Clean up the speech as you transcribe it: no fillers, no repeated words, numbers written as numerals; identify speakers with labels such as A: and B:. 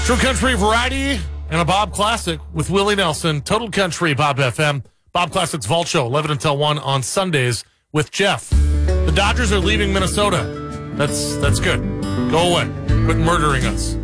A: True Country Variety and a Bob Classic with Willie Nelson. Total Country, Bob FM. Bob Classic's Vault Show, 11 until 1 on Sundays with Jeff. The Dodgers are leaving Minnesota. That's good. Go away. Quit murdering us.